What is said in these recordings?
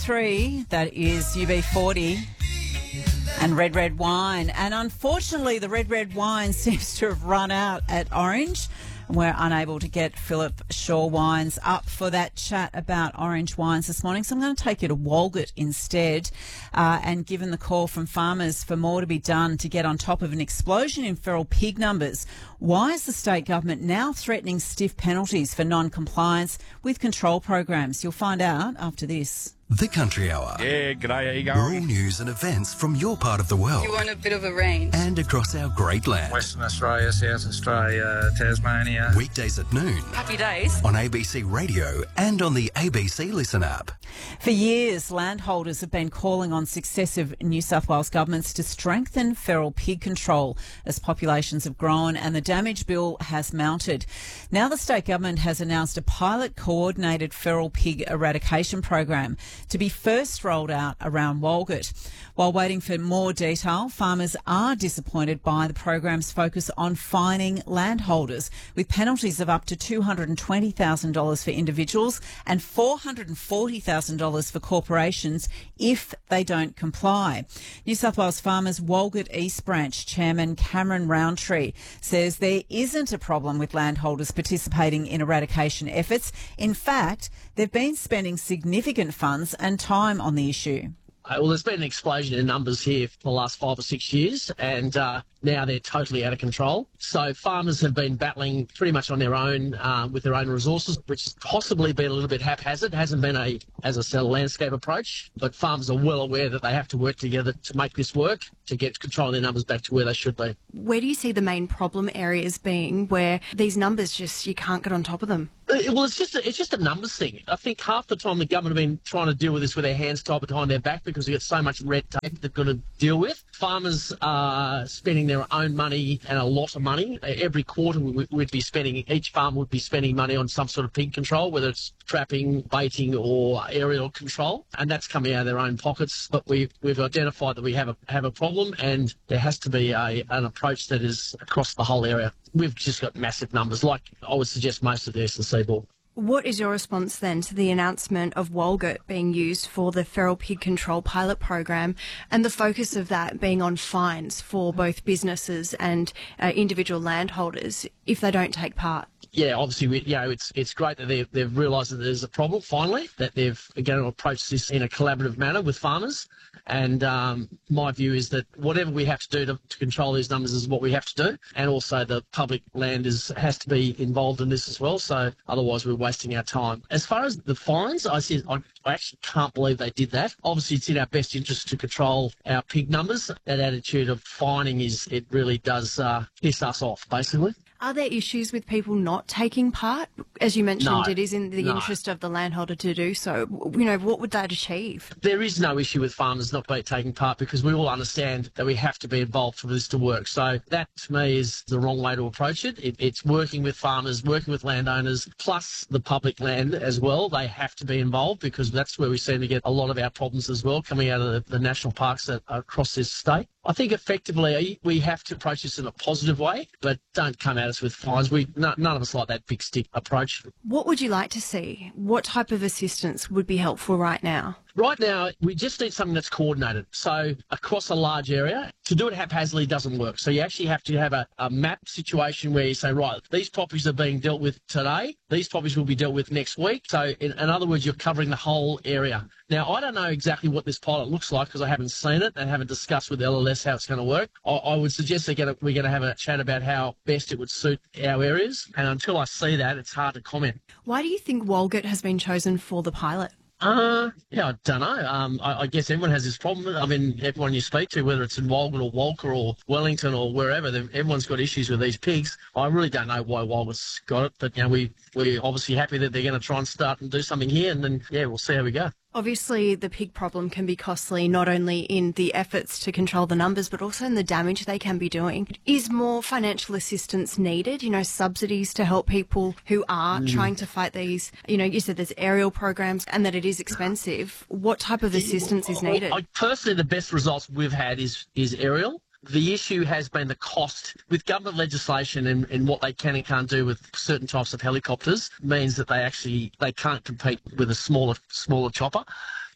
UB3, that is UB40, and Red Red Wine. And unfortunately, the Red Red Wine seems to have run out at Orange. And we're unable to get Philip Shaw Wines up for that chat about orange wines this morning. So I'm going to take you to Walgett instead. And given the call from farmers for more to be done to get on top of an explosion in feral pig numbers, why is the state government now threatening stiff penalties for non-compliance with control programs? You'll find out after this. The Country Hour. Yeah, g'day, how you Rural going? news and events from your part of the world. You want a bit of a range? And across our great land. Western Australia, South Australia, Tasmania. Weekdays at noon Happy days. on ABC Radio and on the ABC Listen app. For years, landholders have been calling on successive New South Wales governments to strengthen feral pig control as populations have grown and the damage bill has mounted. Now the state government has announced a pilot coordinated feral pig eradication program to be first rolled out around Walgett. While waiting for more detail, farmers are disappointed by the program's focus on fining landholders with penalties of up to $220,000 for individuals and $440,000 for corporations if they don't comply. New South Wales Farmers Walgett East Branch Chairman Cameron Roundtree says there isn't a problem with landholders participating in eradication efforts. In fact, they've been spending significant funds and time on the issue. Well, there's been an explosion in numbers here for the last 5 or 6 years, and now they're totally out of control. So farmers have been battling pretty much on their own with their own resources, which has possibly been a little bit haphazard. It hasn't been a landscape approach, but farmers are well aware that they have to work together to make this work, to get control of their numbers back to where they should be. Where do you see the main problem areas being where these numbers you can't get on top of them? Well, it's just a numbers thing. I think half the time the government have been trying to deal with this with their hands tied behind their back because they've got so much red tape they've got to deal with. Farmers are spending their own money and a lot of money. Every quarter each farm would be spending money on some sort of pig control, whether it's trapping, baiting or aerial control, and that's coming out of their own pockets. But we've identified that we have a problem, and there has to be an approach that is across the whole area. We've just got massive numbers, like I would suggest most of the Eastern Seaboard. What is your response then to the announcement of Walgett being used for the feral pig control pilot program and the focus of that being on fines for both businesses and individual landholders if they don't take part? Yeah, obviously, it's great that they've realised that there's a problem finally, that they're going to approach this in a collaborative manner with farmers. And my view is that whatever we have to do to control these numbers is what we have to do. And also the public land has to be involved in this as well. So otherwise we're wasting our time. As far as the fines, I actually can't believe they did that. Obviously, it's in our best interest to control our pig numbers. That attitude of fining it really does piss us off, basically. Are there issues with people not taking part? As you mentioned, No, it is in the interest of the landholder to do so. What would that achieve? There is no issue with farmers not taking part because we all understand that we have to be involved for this to work. So that, to me, is the wrong way to approach it. It's working with farmers, working with landowners, plus the public land as well. They have to be involved because that's where we seem to get a lot of our problems as well, coming out of the national parks across this state. I think effectively we have to approach this in a positive way, but don't come at us with fines. None of us like that big stick approach. What would you like to see? What type of assistance would be helpful right now? Right now, we just need something that's coordinated. So across a large area, to do it haphazardly doesn't work. So you actually have to have a map situation where you say, right, these properties are being dealt with today. These properties will be dealt with next week. So in other words, you're covering the whole area. Now, I don't know exactly what this pilot looks like because I haven't seen it and haven't discussed with LLS how it's going to work. I would suggest we're going to have a chat about how best it would suit our areas. And until I see that, it's hard to comment. Why do you think Walgett has been chosen for the pilot? I don't know. I guess everyone has this problem. I mean, everyone you speak to, whether it's in Walgett or Walker or Wellington or wherever, everyone's got issues with these pigs. I really don't know why Walgett's got it, but we're obviously happy that they're going to try and start and do something here, and then we'll see how we go. Obviously, the pig problem can be costly not only in the efforts to control the numbers, but also in the damage they can be doing. Is more financial assistance needed? Subsidies to help people who are trying to fight these. You said there's aerial programs and that it is expensive. What type of assistance is needed? Personally, the best results we've had is aerial. The issue has been the cost. With government legislation and what they can and can't do with certain types of helicopters means that they can't compete with a smaller chopper.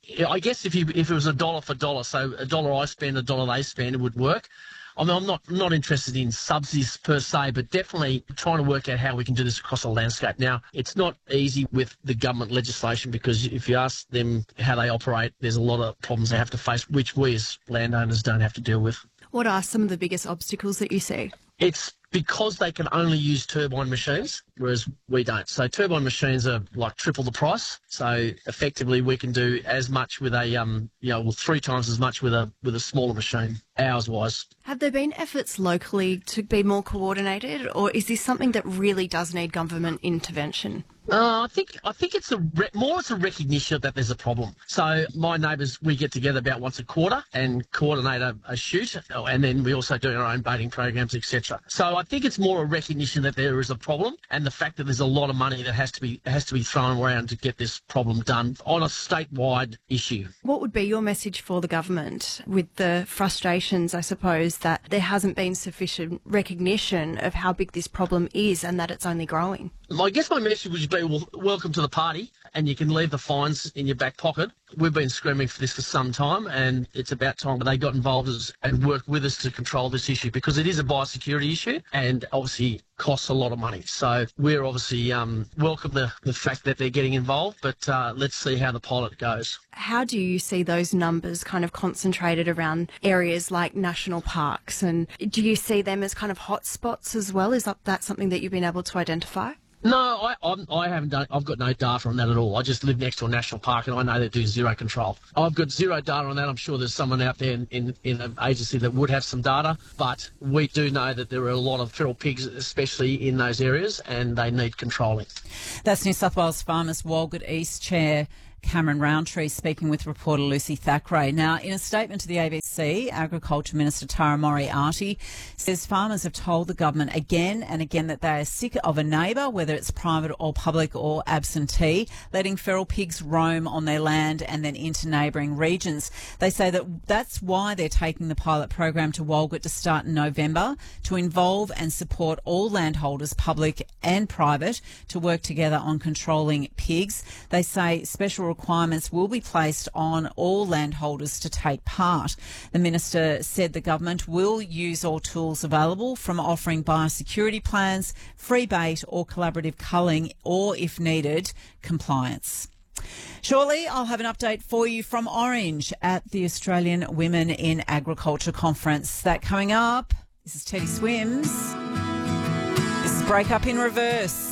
I guess if it was $1 for dollar, so $1 I spend, $1 they spend, it would work. I mean, I'm not interested in subsidies per se, but definitely trying to work out how we can do this across the landscape. Now, it's not easy with the government legislation because if you ask them how they operate, there's a lot of problems they have to face, which we as landowners don't have to deal with. What are some of the biggest obstacles that you see? It's because they can only use turbine machines, whereas we don't. So turbine machines are like triple the price. So effectively, we can do as much with a 3 times as much with a smaller machine, hours-wise. Have there been efforts locally to be more coordinated, or is this something that really does need government intervention? I think it's it's a recognition that there's a problem. So my neighbours, we get together about once a quarter and coordinate a shoot, and then we also do our own baiting programs, etc. So I think it's more a recognition that there is a problem, and the fact that there's a lot of money that has to be thrown around to get this problem done on a statewide issue. What would be your message for the government with the frustrations, I suppose, that there hasn't been sufficient recognition of how big this problem is and that it's only growing? I guess my message would be, well, welcome to the party, and you can leave the fines in your back pocket. We've been screaming for this for some time, and it's about time that they got involved and worked with us to control this issue, because it is a biosecurity issue and obviously costs a lot of money. So we're obviously welcome the fact that they're getting involved, but let's see how the pilot goes. How do you see those numbers kind of concentrated around areas like national parks, and do you see them as kind of hotspots as well? Is that something that you've been able to identify? No, I haven't done. I've got no data on that at all. I just live next to a national park, and I know they do zero control. I've got zero data on that. I'm sure there's someone out there in an agency that would have some data, but we do know that there are a lot of feral pigs, especially in those areas, and they need controlling. That's New South Wales Farmers Walgett East Chair Cameron Roundtree speaking with reporter Lucy Thackeray. Now, in a statement to the ABC, Agriculture Minister Tara Moriarty says farmers have told the government again and again that they are sick of a neighbour, whether it's private or public or absentee, letting feral pigs roam on their land and then into neighbouring regions. They say that that's why they're taking the pilot program to Walgett to start in November, to involve and support all landholders, public and private, to work together on controlling pigs. They say special requirements will be placed on all landholders to take part. The minister said the government will use all tools available, from offering biosecurity plans, free bait or collaborative culling, or if needed, compliance. Shortly, I'll have an update for you from Orange at the Australian Women in Agriculture Conference. That coming up. This is Teddy Swims. This is Break Up in Reverse.